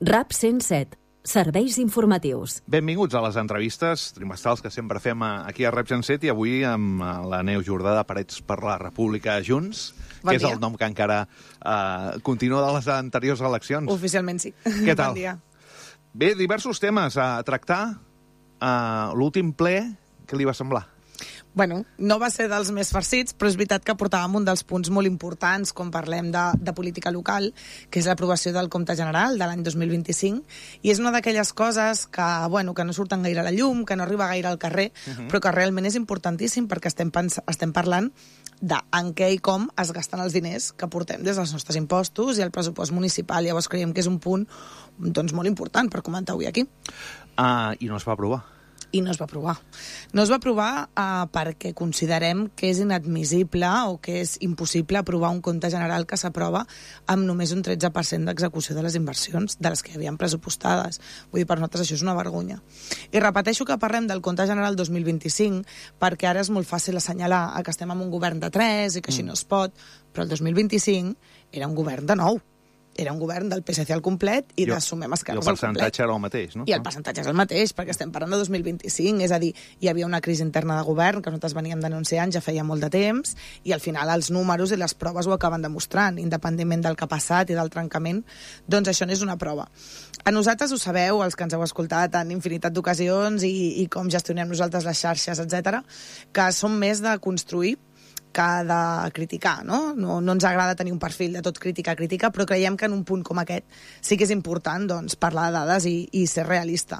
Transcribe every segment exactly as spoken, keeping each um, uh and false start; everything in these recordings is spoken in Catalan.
RAP cent set, serveis informatius. Benvinguts a les entrevistes trimestrals que sempre fem aquí a RAP cent set i avui amb la Neus Jordà de Parets per la República Junts, bon que dia. És el nom que encara uh, continua de les anteriors eleccions. Oficialment sí. Què tal? Bon dia. Bé, diversos temes a tractar. Uh, L'últim ple, què li va semblar? Bueno, no va ser dels més farcits, però és veritat que portàvem un dels punts molt importants quan parlem de, de política local, que és l'aprovació del compte general de l'any dos mil vint-i-cinc, i és una d'aquelles coses que, bueno, que no surten gaire a la llum, que no arriba gaire al carrer, uh-huh. però que realment és importantíssim perquè estem, pens estem parlant de en què i com es gasten els diners que portem des dels nostres impostos i el pressupost municipal. Llavors creiem que és un punt doncs, molt important per comentar avui aquí. Uh, I no es va aprovar? I no es va aprovar. No es va aprovar uh, perquè considerem que és inadmissible o que és impossible aprovar un compte general que s'aprova amb només un tretze per cent d'execució de les inversions de les que hi havien pressupostades. Vull dir, per nosaltres això és una vergonya. I repeteixo que parlem del compte general dos mil vint-i-cinc perquè ara és molt fàcil assenyalar que estem en un govern de tres i que així no es pot, però el dos mil vint-i-cinc era un govern de nou. Era un govern del P S C al complet i de Sumem Esquerres al complet. I el percentatge era el mateix, no? I el percentatge és el mateix, perquè estem parlant de dos mil vint-i-cinc, és a dir, hi havia una crisi interna de govern que nosaltres veníem denunciant ja feia molt de temps, i al final els números i les proves ho acaben demostrant, independentment del que ha passat i del trencament, doncs això no és una prova. A nosaltres ho sabeu, els que ens heu escoltat en infinitat d'ocasions i, i com gestionem nosaltres les xarxes, etcètera, que som més de construir que de criticar, no? no? No ens agrada tenir un perfil de tot crítica a crítica, però creiem que en un punt com aquest sí que és important doncs, parlar de dades i, i ser realista.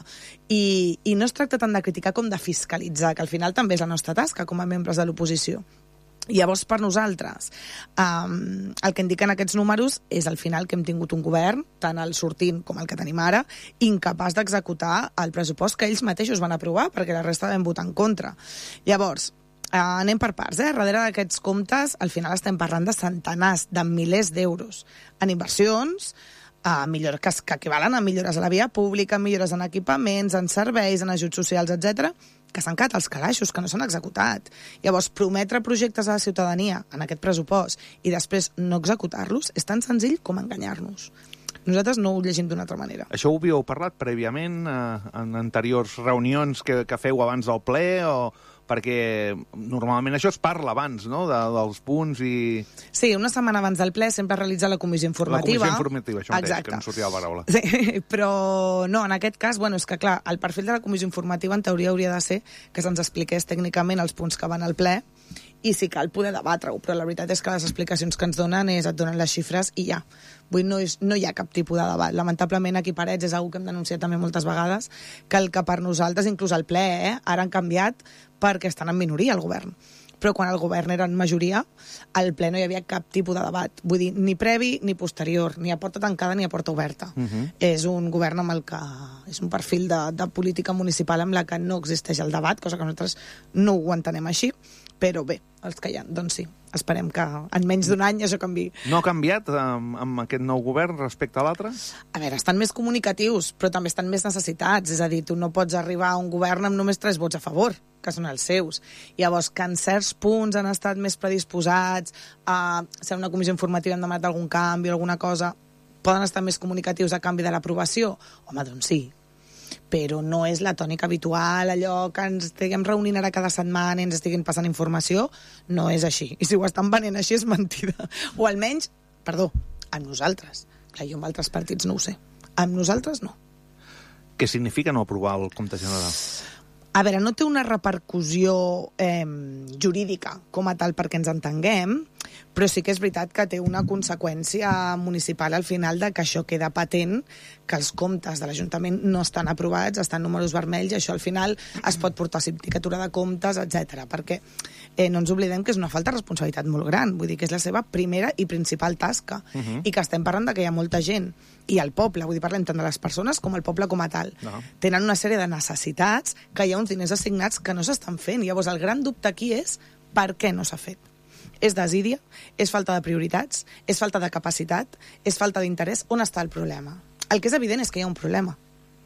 I, I no es tracta tant de criticar com de fiscalitzar, que al final també és la nostra tasca com a membres de l'oposició. Llavors, per nosaltres, um, el que indiquen aquests números és al final que hem tingut un govern, tant el sortint com el que tenim ara, incapaç d'executar el pressupost que ells mateixos van aprovar, perquè la resta vam votar en contra. Llavors, Uh, anem per parts, eh? Darrere d'aquests comptes, al final estem parlant de centenars, de milers d'euros en inversions, uh, millor, que, que equivalen a millores a la via pública, millores en equipaments, en serveis, en ajuts socials, etcètera, que s'han quedat als calaixos, que no s'han executat. Llavors, prometre projectes a la ciutadania en aquest pressupost i després no executar-los és tan senzill com enganyar-nos. Nosaltres no ho llegim d'una altra manera. Això ho havíeu parlat prèviament eh, en anteriors reunions que, que feu abans del ple o...? Perquè normalment això es parla abans, no?, de, dels punts i... Sí, una setmana abans del ple sempre realitza la comissió informativa. La comissió informativa, això mateix, exacte, que no sortia la paraula. Sí, però no, en aquest cas, bueno, és que clar, el perfil de la comissió informativa en teoria hauria de ser que se'ns expliqués tècnicament els punts que van al ple i si cal poder debatre-ho, però la veritat és que les explicacions que ens donen és et donen les xifres i ja. Vull dir, no, és, no hi ha cap tipus de debat. Lamentablement aquí Parets és una que hem denunciat també moltes vegades, que el que per nosaltres, inclús al ple, eh, ara han canviat perquè estan en minoria el govern. Però quan el govern era en majoria, al ple no hi havia cap tipus de debat. Vull dir, ni previ ni posterior, ni a porta tancada ni a porta oberta. Uh-huh. És un govern amb el que... és un perfil de, de política municipal amb la que no existeix el debat, cosa que nosaltres no ho entenem així, però bé, els que hi ha, doncs sí, esperem que en menys d'un any això canviï. No ha canviat amb, amb aquest nou govern respecte a l'altre? A veure, estan més comunicatius, però també estan més necessitats, és a dir, tu no pots arribar a un govern amb només tres vots a favor, que són els seus. Llavors, que en certs punts han estat més predisposats a ser una comissió informativa, hem demanat algun canvi o alguna cosa, poden estar més comunicatius a canvi de l'aprovació? Home, doncs sí. Però no és la tònica habitual, allò que ens estiguem reunint ara cada setmana i ens estiguin passant informació, no és així. I si ho estan venent així és mentida. O almenys, perdó, amb nosaltres. Clar, jo amb altres partits no ho sé. Amb nosaltres no. Què significa no aprovar el compte general? A veure, no té una repercussió eh, jurídica com a tal perquè ens entenguem, però sí que és veritat que té una conseqüència municipal al final de que això queda patent, que els comptes de l'Ajuntament no estan aprovats, estan números vermells, i això al final es pot portar a sindicatura de comptes, etcètera. Perquè eh, no ens oblidem que és una falta de responsabilitat molt gran, vull dir que és la seva primera i principal tasca, uh-huh. i que estem parlant de que hi ha molta gent, i el poble, vull dir, parlem tant de les persones com el poble com a tal. No. Tenen una sèrie de necessitats que hi ha uns diners assignats que no s'estan fent. Llavors, el gran dubte aquí és per què no s'ha fet. És desídia, és falta de prioritats, és falta de capacitat, és falta d'interès. On està el problema? El que és evident és que hi ha un problema.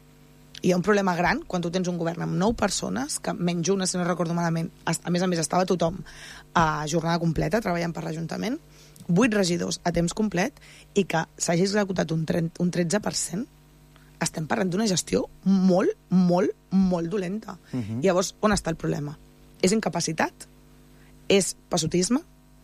Hi ha un problema gran quan tu tens un govern amb nou persones, que menys una, si no recordo malament, a més a més estava tothom a jornada completa treballant per l'Ajuntament, vuit regidors a temps complet i que s'hagi executat un tretze per cent estem parlant d'una gestió molt, molt, molt dolenta. Uh-huh. Llavors, on està el problema? És incapacitat? És passotisme?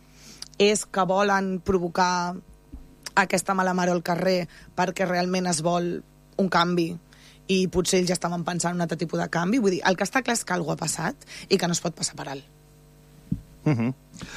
És que volen provocar aquesta mala mare al carrer perquè realment es vol un canvi i potser ells ja estaven pensant en un altre tipus de canvi? Vull dir, el que està clar és que alguna cosa ha passat i que no es pot passar per alt. Uh-huh.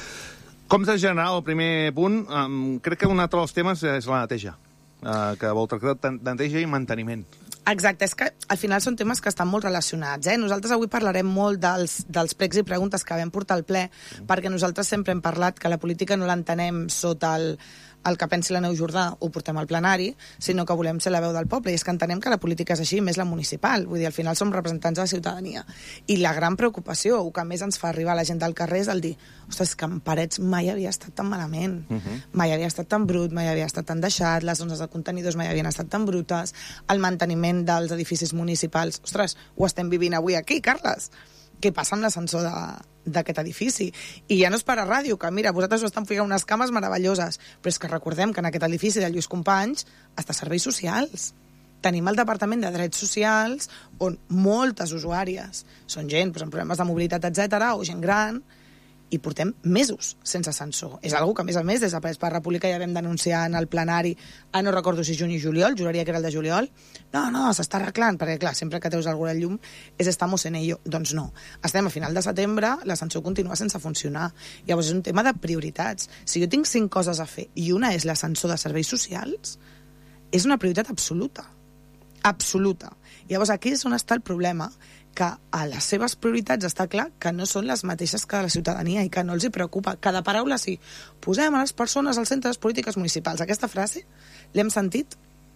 Com de general, el primer punt, um, crec que un altre dels temes és la neteja, uh, que vol tractar de neteja i manteniment. Exacte, és que al final són temes que estan molt relacionats. Eh? Nosaltres avui parlarem molt dels, dels pregs i preguntes que vam portar al ple, mm. perquè nosaltres sempre hem parlat que la política no l'entenem sota el, el que pensi la Neus Jordà, ho portem al plenari, sinó que volem ser la veu del poble, i és que entenem que la política és així, més la municipal. Vull dir, al final som representants de la ciutadania. I la gran preocupació, el que més ens fa arribar a la gent del carrer, és el dir, ostres, que en Parets mai havia estat tan malament, uh-huh. mai havia estat tan brut, mai havia estat tan deixat, les zones de contenidors mai havien estat tan brutes, el manteniment dels edificis municipals. Ostres, ho estem vivint avui aquí, Carles. Què passa amb l'ascensor d'aquest edifici? I ja no és per a ràdio, que mira, vosaltres ho estan ficant unes cames meravelloses, però és que recordem que en aquest edifici de Lluís Companys està serveis socials. Tenim el Departament de Drets Socials, on moltes usuàries són gent doncs, amb problemes de mobilitat, etcètera, o gent gran, i portem mesos sense ascensor. És algo que, a més a més, des de Parets per la República ja vam denunciar en el plenari, ah, no recordo si juny i juliol, juraria que era el de juliol. No, no, s'està arreglant, perquè, clar, sempre que treus alguna llum és estamos en ello. Doncs no. Estem a final de setembre, l'ascensor continua sense funcionar. Llavors és un tema de prioritats. Si jo tinc cinc coses a fer i una és l'ascensor de serveis socials, és una prioritat absoluta. Absoluta. Llavors aquí és on està el problema, que a les seves prioritats està clar que no són les mateixes que la ciutadania i que no els hi preocupa. Cada paraula sí. Posem a les persones al centre de les polítiques municipals. Aquesta frase l'hem sentit,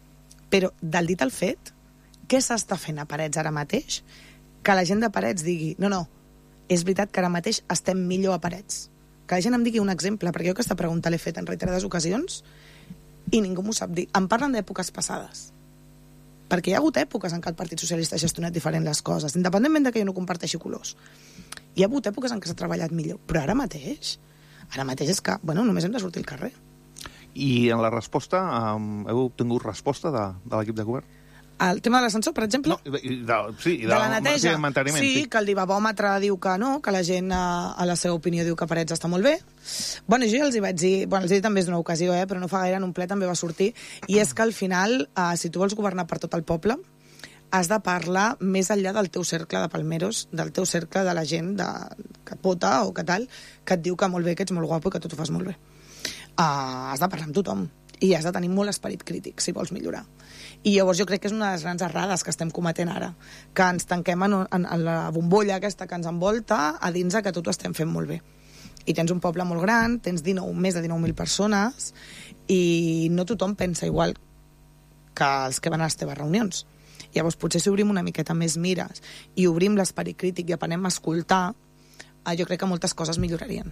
però del dit al fet, què s'està fent a Parets ara mateix? Que la gent de Parets digui, no, no, és veritat que ara mateix estem millor a Parets. Que la gent em digui un exemple, perquè jo aquesta pregunta l'he fet en reiterades ocasions i ningú m'ho sap dir. Em parlen d'èpoques passades. Perquè hi ha hagut èpoques en què el Partit Socialista ha gestionat diferent les coses, independentment de que jo no comparteixi colors. Hi ha hagut èpoques en què s'ha treballat millor, però ara mateix, ara mateix és que, bueno, només hem de sortir al carrer. I en la resposta, um, heu obtingut resposta de, de l'equip de govern? El tema de l'ascensor, per exemple? No, i de, sí, i de, de la neteja. Sí, manteniment, sí, sí, que el divabòmetre diu que no, que la gent, a, a la seva opinió, diu que Parets està molt bé. Bueno, jo ja els hi vaig dir, bueno, els hi he dit també és d'una ocasió, eh, però no fa gaire, en un ple també va sortir, i és que al final, eh, si tu vols governar per tot el poble, has de parlar més enllà del teu cercle de palmeros, del teu cercle de la gent de, que et vota o que tal, que et diu que molt bé, que ets molt guapo i que tu t'ho fas molt bé. Uh, has de parlar amb tothom i has de tenir molt esperit crític si vols millorar. I llavors jo crec que és una de les grans errades que estem cometent ara, que ens tanquem en, en, en la bombolla aquesta que ens envolta a dins que tot ho estem fent molt bé. I tens un poble molt gran, tens dinou, més de dinou mil persones i no tothom pensa igual que els que van a les teves reunions. Llavors potser si obrim una miqueta més mires i obrim l'esperit crític i aprenem a escoltar, eh, jo crec que moltes coses millorarien.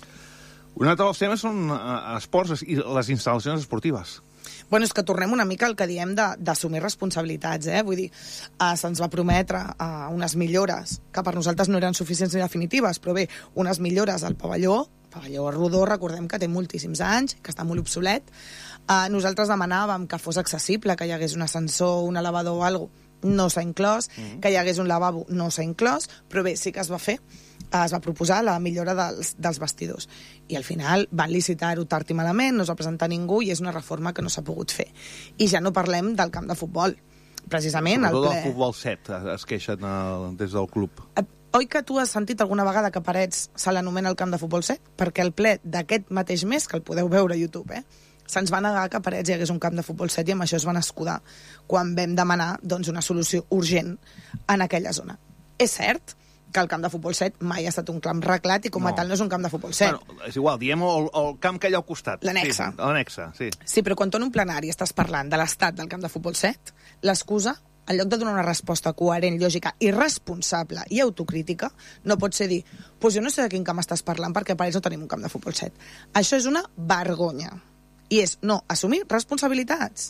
Un altre dels temes són uh, esports i les instal·lacions esportives. Bueno, és que tornem una mica al que diem d'assumir responsabilitats, eh? Vull dir, uh, se'ns va prometre uh, unes millores que per nosaltres no eren suficients ni definitives, però bé, unes millores al pavelló, pavelló rodó, recordem que té moltíssims anys, que està molt obsolet. Uh, nosaltres demanàvem que fos accessible, que hi hagués un ascensor, un elevador o alguna cosa, no s'ha inclòs, mm-hmm. que hi hagués un lavabo, no s'ha inclòs, però bé, sí que es va fer, es va proposar la millora dels, dels vestidors. I al final van licitar-ho tard i malament, no es va presentar ningú i és una reforma que no s'ha pogut fer. I ja no parlem del camp de futbol. Precisament Sobretot el ple... del futbol set es queixen el, des del club. Oi que tu has sentit alguna vegada que Parets se l'anomena el camp de futbol set? Perquè el ple d'aquest mateix mes, que el podeu veure a YouTube, eh? se'ns va negar que a Parets hi hagués un camp de futbol set i amb això es van escudar quan vam demanar doncs, una solució urgent en aquella zona. És cert que el camp de futbol set mai ha estat un camp reglat i com a No. tal no és un camp de futbol set. Bueno, és igual, diem el, el camp que hi ha al costat. L'annexa. Sí, l'annexa, sí. Sí, però quan tu en un plenari estàs parlant de l'estat del camp de futbol set, l'excusa, en lloc de donar una resposta coherent, lògica i responsable i autocrítica, no pot ser dir, pues jo no sé de quin camp estàs parlant perquè a Parets no tenim un camp de futbol set. Això és una vergonya. I és, no, assumir responsabilitats.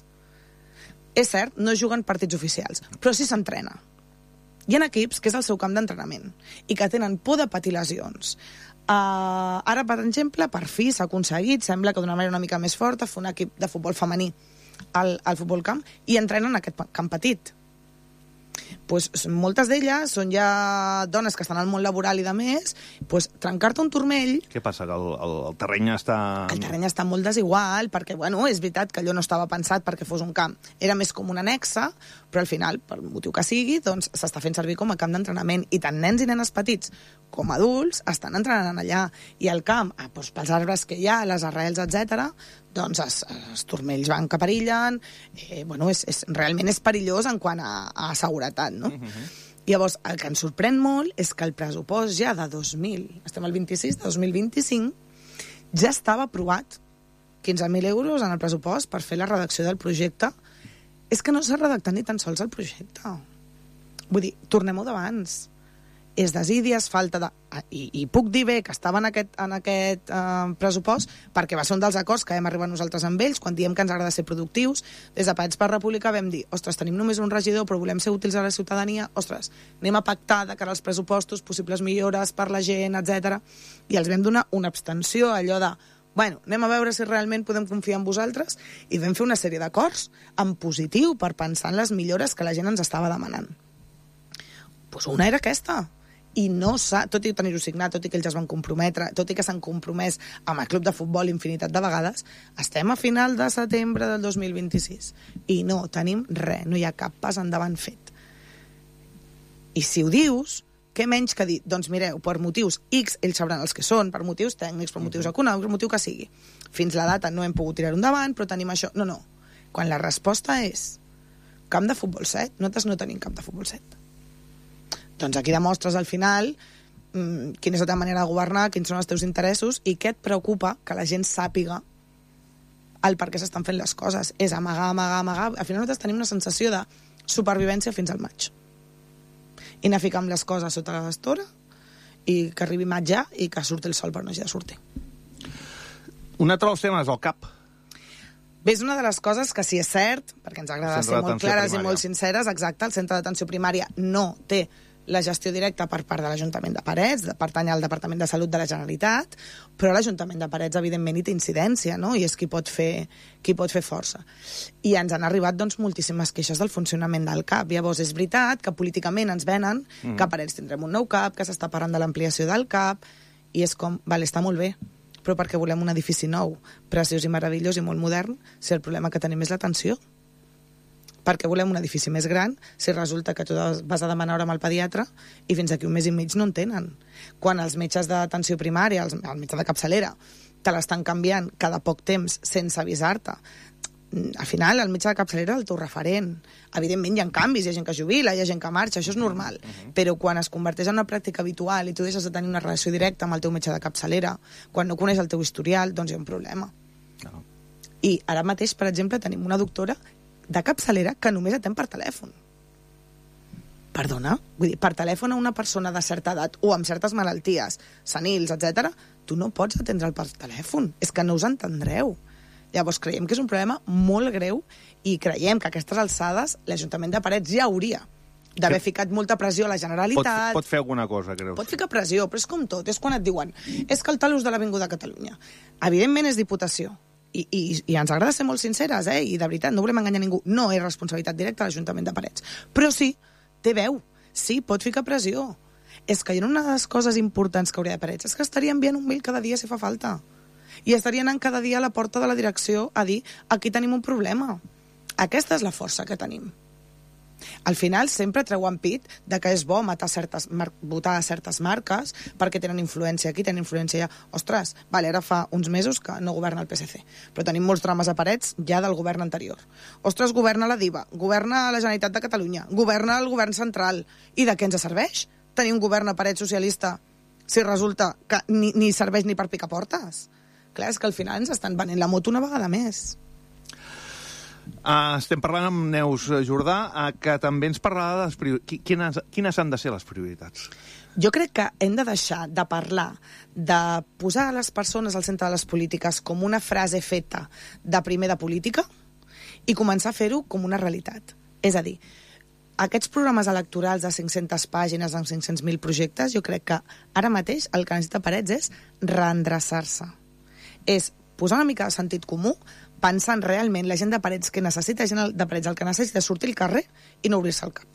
És cert, no juguen partits oficials, però sí s'entrena. Hi ha equips que és el seu camp d'entrenament i que tenen por de patir lesions. Uh, ara, per exemple, per fi s'ha aconseguit, sembla que d'una manera una mica més forta, fer un equip de futbol femení al, al futbol camp i entrenen en aquest camp petit. Pues, moltes d'elles són ja dones que estan al món laboral i de més, pues, trencar-te un turmell... Què passa, que el, el, el terreny està... El terreny està molt desigual, perquè, bueno, és veritat que allò no estava pensat perquè fos un camp. Era més com una anexa, però al final, per motiu que sigui, doncs s'està fent servir com a camp d'entrenament. I tant nens i nenes petits com adults estan entrenant allà. I el camp, ah, doncs, pels arbres que hi ha, les arrels, etcètera, doncs els, els turmells van que perillen, eh, bueno, és, és, realment és perillós en quant a, a seguretat, no? Uh-huh. Llavors, el que ens sorprèn molt és que el pressupost ja de dos mil, estem al vint-i-sis, de dos mil vint-i-cinc, ja estava aprovat quinze mil euros en el pressupost per fer la redacció del projecte. És que no s'ha redactat ni tan sols el projecte. Vull dir, tornem-ho d'abans. És desídies, falta de... I, i puc dir bé que estava en aquest, en aquest eh, pressupost perquè va ser un dels acords que hem arribat nosaltres amb ells quan diem que ens agrada ser productius. Des de Parets per República vam dir, ostres, tenim només un regidor però volem ser útils a la ciutadania, ostres, anem a pactar de cara als pressupostos, possibles millores per la gent, etcètera. I els vam donar una abstenció, allò de, bueno, anem a veure si realment podem confiar en vosaltres, i vam fer una sèrie d'acords en positiu per pensar en les millores que la gent ens estava demanant. Pues una era aquesta. I no s'ha, tot i tenir-ho signat, tot i que ells es van comprometre, tot i que s'han compromès amb el club de futbol infinitat de vegades, estem a final de setembre del dos mil vint-i-sis i no tenim res, no hi ha cap pas endavant fet. I si ho dius, què menys que dir, doncs mireu, per motius X, ells sabran els que són, per motius tècnics, per motius econòmics, per motiu que sigui. Fins la data no hem pogut tirar-ho endavant, però tenim això. No, no. Quan la resposta és camp de futbol set, nosaltres no tenim camp de futbol set. Doncs aquí demostres al final mmm, quina és la teva manera de governar, quins són els teus interessos i què et preocupa que la gent sàpiga el per què s'estan fent les coses. És amagar, amagar, amagar. Al final nosaltres tenim una sensació de supervivència fins al maig. I anar ficant les coses sota l'estora i que arribi maig ja i que surti el sol per no hagi de sortir. Un altre dels temes, el CAP. Bé, és una de les coses que sí és cert, perquè ens agrada ser molt clares primària. I molt sinceres, exacte, el centre d'atenció primària no té la gestió directa per part de l'Ajuntament de Parets, de pertany al Departament de Salut de la Generalitat, però l'Ajuntament de Parets, evidentment, hi té incidència, no? I és qui pot fer, qui pot fer força. I ens han arribat, doncs, moltíssimes queixes del funcionament del CAP. Llavors, és veritat que políticament ens venen mm. que a Parets tindrem un nou CAP, que s'està parlant de l'ampliació del CAP, i és com, vale, està molt bé, però perquè volem un edifici nou, preciós i meravellós i molt modern, si el problema que tenim és l'atenció. Perquè volem un edifici més gran, si resulta que tu vas a demanar hora amb el pediatre i fins aquí un mes i mig no en tenen. Quan els metges d'atenció primària, els, el metge de capçalera, te l'estan canviant cada poc temps sense avisar-te, al final el metge de capçalera és el teu referent. Evidentment hi ha canvis, hi ha gent que jubila, hi ha gent que marxa, això és normal, uh-huh. Però quan es converteix en una pràctica habitual i tu deixes de tenir una relació directa amb el teu metge de capçalera, quan no coneix el teu historial, doncs hi ha un problema. Uh-huh. I ara mateix, per exemple, tenim una doctora de capçalera que només atén per telèfon. Perdona? Vull dir, per telèfon a una persona de certa edat o amb certes malalties, senils, etcètera, tu no pots atendre'l per telèfon. És que no us entendreu. Llavors creiem que és un problema molt greu i creiem que a aquestes alçades l'Ajuntament de Parets ja hauria d'haver ficat molta pressió a la Generalitat. Pot, pot fer alguna cosa, creus? Pot ficar pressió, però és com tot. És quan et diuen, és que el talús de l'Avinguda Catalunya. Evidentment és Diputació. I, i, i ens agrada ser molt sinceres, eh? I de veritat, no volem enganyar ningú. No és responsabilitat directa de l'Ajuntament de Parets. Però sí, té veu. Sí, pot ficar pressió. És que hi ha una de les coses importants que hauria de Parets és que estaria enviant un mail cada dia si fa falta. I estaria anant cada dia a la porta de la direcció a dir aquí tenim un problema. Aquesta és la força que tenim. Al final sempre treuen pit de que és bo matar certes, mar, votar a certes marques perquè tenen influència aquí, tenen influència allà. Ostres, vale, ara fa uns mesos que no governa el P S C, però tenim molts drames a Parets ja del govern anterior. Ostres, governa la DIVA, governa la Generalitat de Catalunya, governa el govern central. I de què ens serveix tenir un govern a Parets socialista si resulta que ni, ni serveix ni per picar portes? Clar, és que al final ens estan venent la moto una vegada més. Uh, estem parlant amb Neus Jordà, uh, que també ens parlarà de les prioritats. Quines, quines han de ser les prioritats? Jo crec que hem de deixar de parlar de posar a les persones al centre de les polítiques com una frase feta de primer de política i començar a fer-ho com una realitat. És a dir, aquests programes electorals de cinc-centes pàgines amb cinc-cents mil projectes, jo crec que ara mateix el que necessita Parets és reendreçar-se. És posar una mica de sentit comú, pensant realment la gent de Parets que necessita, gent de Parets el que necessita és sortir al carrer i no obrir-se el cap.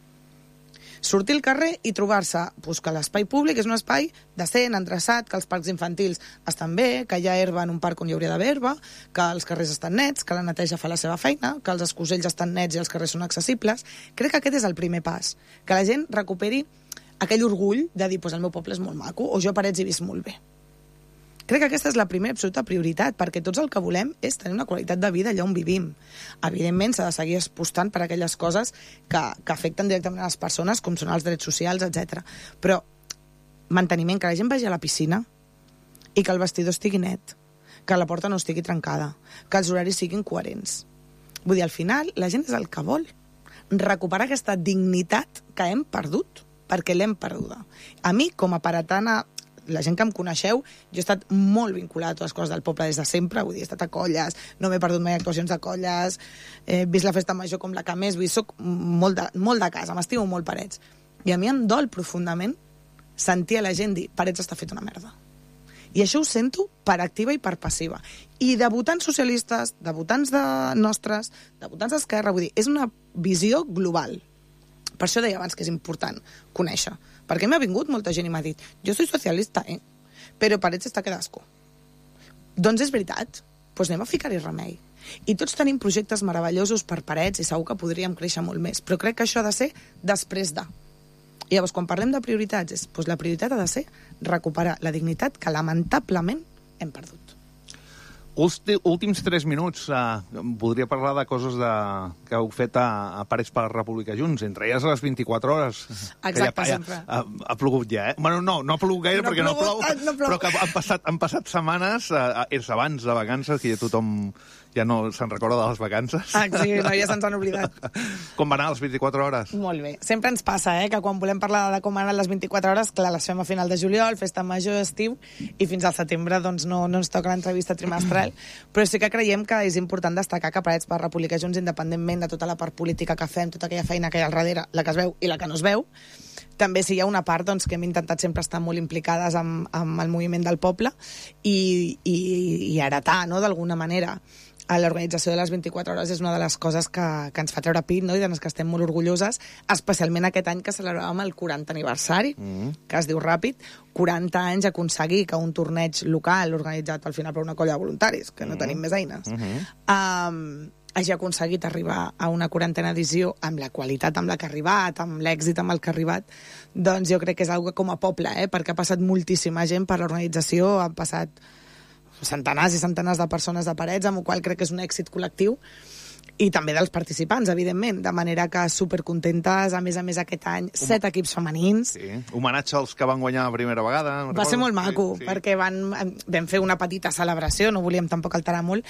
Sortir al carrer i trobar-se doncs, que l'espai públic és un espai decent, endreçat, que els parcs infantils estan bé, que hi ha herba en un parc on hi hauria d'haver herba, que els carrers estan nets, que la neteja fa la seva feina, que els escosells estan nets i els carrers són accessibles. Crec que aquest és el primer pas, que la gent recuperi aquell orgull de dir, pues, el meu poble és molt maco, o jo a Parets he vist molt bé. Crec que aquesta és la primera absoluta prioritat, perquè tots el que volem és tenir una qualitat de vida allà on vivim. Evidentment, s'ha de seguir apostant per aquelles coses que, que afecten directament a les persones, com són els drets socials, etcètera. Però manteniment, que la gent vagi a la piscina i que el vestidor estigui net, que la porta no estigui trencada, que els horaris siguin coherents. Vull dir, al final, la gent és el que vol. Recuperar aquesta dignitat que hem perdut, perquè l'hem perduda. A mi, com a paratana, la gent que em coneixeu, jo he estat molt vinculada a totes les coses del poble des de sempre, vull dir, he estat a colles, no m'he perdut mai actuacions de colles, he vist la festa major com la que més, vull dir, soc molt de, molt de casa, m'estimo molt Parets. I a mi em dol profundament sentir a la gent dir, Parets està fet una merda. I això ho sento per activa i per passiva. I de votants socialistes, de votants de nostres, de votants d'Esquerra, vull dir, és una visió global. Per això deia abans que és important conèixer. Perquè m'ha vingut molta gent i m'ha dit jo soy socialista, eh? Però Parets està que d'asco. Doncs és veritat. Doncs anem a ficar-hi remei. I tots tenim projectes meravellosos per Parets i segur que podríem créixer molt més. Però crec que això ha de ser després de. I llavors, quan parlem de prioritats, és, doncs la prioritat ha de ser recuperar la dignitat que lamentablement hem perdut. Últims tres minuts. Uh, voldria parlar de coses de, que heu fet a, a Parets per la República Junts. Entre elles les vint-i-quatre hores. Exacte, ja, sempre. Ha, ha plogut ja, eh? Bueno, no, no ha plogut gaire no perquè plogut, no plou, no plou. Però que han passat, han passat setmanes, uh, és abans de vacances, que ja tothom ja no se'n recorda de les vacances. Ah, sí, no, ja se'ns han oblidat. Com van anar les vint-i-quatre hores? Molt bé. Sempre ens passa, eh, que quan volem parlar de com van anar les vint-i-quatre hores, clar, les fem a final de juliol, festa major, estiu, i fins al setembre doncs, no, no ens toca l'entrevista trimestral. Però sí que creiem que és important destacar que Parets per República Junts, independentment de tota la part política que fem, tota aquella feina que hi ha al darrere, la que es veu i la que no es veu, també sí hi ha una part doncs, que hem intentat sempre estar molt implicades amb, amb el moviment del poble i, i, i heretar, no?, d'alguna manera. A l'organització de les vint-i-quatre hores és una de les coses que, que ens fa treure pit, no?, i de les que estem molt orgulloses, especialment aquest any que celebràvem el quaranta aniversari, mm. que es diu ràpid, quaranta anys aconseguir que un torneig local organitzat al final per una colla de voluntaris, que no mm. tenim més eines, mm-hmm. um, hagi aconseguit arribar a una quarantena edició amb la qualitat amb la que ha arribat, amb l'èxit amb el que ha arribat, doncs jo crec que és una cosa com a poble, eh? Perquè ha passat moltíssima gent per l'organització, han passat centenars i centenars de persones de Parets, amb el qual crec que és un èxit col·lectiu, i també dels participants, evidentment, de manera que supercontentes, a més a més aquest any, set um... equips femenins. Sí. Homenatge als que van guanyar la primera vegada. Va recordo? ser molt maco, sí, sí. perquè van, vam fer una petita celebració, no volíem tampoc alterar molt,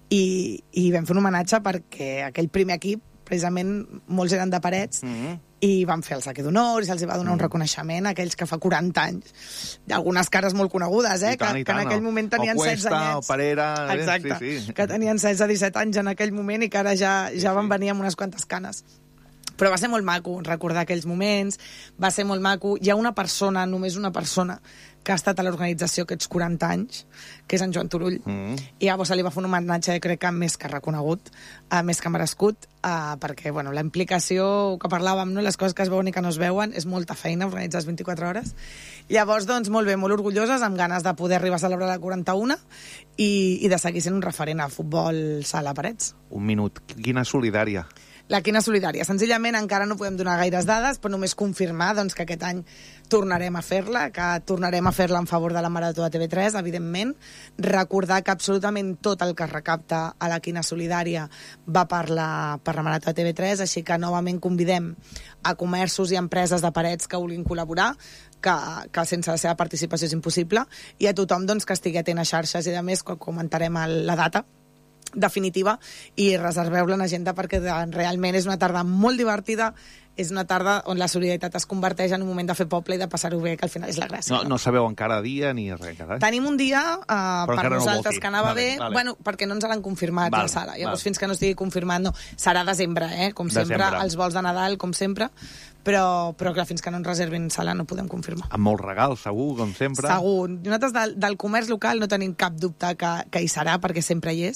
i, i vam fer un homenatge perquè aquell primer equip, precisament, molts eren de Parets, mm-hmm. i van fer el saque d'honor i se'ls va donar mm. un reconeixement a aquells que fa quaranta anys, d'algunes cares molt conegudes, eh, tant, que, tant, que en aquell moment tenien setze anyets. O Parera... Exacte, sí, sí. que tenien setze disset anys en aquell moment i que ara ja, ja sí, van sí. venir amb unes quantes canes. Però va ser molt maco recordar aquells moments, va ser molt maco. Hi ha una persona, només una persona, que ha estat a l'organització aquests quaranta anys, que és en Joan Turull. Mm. I llavors se li va fer un homenatge, crec que més que reconegut, uh, més que merescut, uh, perquè bueno, la implicació que parlàvem, no? Les coses que es veuen i que no es veuen, és molta feina organitzar les vint-i-quatre hores. Llavors, doncs, molt bé, molt orgulloses, amb ganes de poder arribar a celebrar la quaranta-una i, i de seguir sent un referent a futbol sala Parets. Un minut. Quina solidària. La quina solidària. Senzillament encara no podem donar gaires dades, però només confirmar doncs, que aquest any tornarem a fer-la, que tornarem a fer-la en favor de la Marató de T V tres, evidentment. Recordar que absolutament tot el que es recapta a la quina solidària va per la, per la Marató de T V tres, així que novament convidem a comerços i empreses de Parets que vulguin col·laborar, que, que sense la seva participació és impossible, i a tothom doncs, que estigui atent a xarxes i a més, quan comentarem el, la data definitiva, i reserveu-la en agenda perquè realment és una tarda molt divertida, és una tarda on la solidaritat es converteix en un moment de fer poble i de passar-ho bé, que al final és la gràcia. No, no sabeu encara dia ni res encara. Eh? Tenim un dia uh, per nosaltres no que anava vale, bé, vale. Bueno, perquè no ens l'han confirmat vale, la sala. Llavors, vale. fins que no estigui confirmat, no. Serà desembre, eh? Com sempre, desembre. Els vols de Nadal, com sempre, però, però clar, fins que no ens reservin sala no podem confirmar. Amb molts regals, segur, com sempre. Segur. Nosaltres del, del comerç local no tenim cap dubte que, que hi serà, perquè sempre hi és.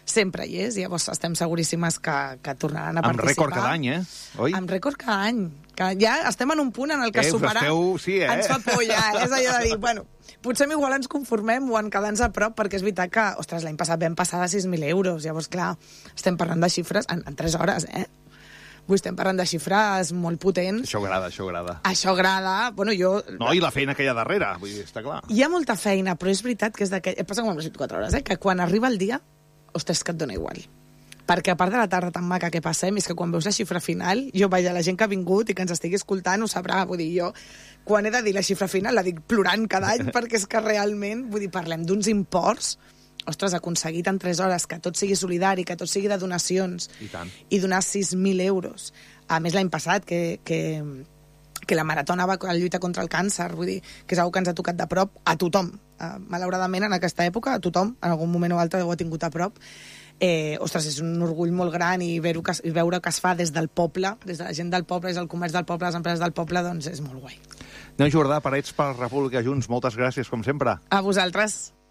sempre hi és, llavors estem seguríssimes que, que tornaran a amb participar. Amb rècord cada any, eh? Oi? Amb rècord cada any. Que ja estem en un punt en el que eh, superar esteu... sí, eh? ens fa por ja. És allò de dir, bueno, potser igual ens conformem o en quedar-nos a prop, perquè és veritat que, ostres, l'any passat vam passar de sis mil euros. Llavors, clar, estem parlant de xifres en, en tres hores, eh? Vull estem parlant de xifres molt potents. Això agrada, això agrada. Això agrada. Bueno, jo... No, i la feina que hi ha darrere, vull dir, està clar. Hi ha molta feina, però és veritat que és d'aquell... Passa com amb les vint-i-quatre hores, eh? Que quan arriba el dia, ostres, que et dona igual. Perquè a part de la tarda tan maca que passem, és que quan veus la xifra final, jo, vaja, la gent que ha vingut i que ens estigui escoltant ho sabrà, vull dir, jo, quan he de dir la xifra final, la dic plorant cada any, perquè és que realment, vull dir, parlem d'uns imports, ostres, aconseguit en tres hores que tot sigui solidari, que tot sigui de donacions, I tant. i donar sis mil euros. A més, l'any passat, que, que, que la maratona va a lluita contra el càncer, vull dir, que és una que ens ha tocat de prop a tothom. Uh, malauradament, en aquesta època, a tothom, en algun moment o altre ho ha tingut a prop. Eh, ostres, és un orgull molt gran i veure que, i veure que es fa des del poble, des de la gent del poble, des del comerç del poble, les empreses del poble, doncs és molt guai. Neus Jordà, Parets per República Junts, moltes gràcies, com sempre. A vosaltres.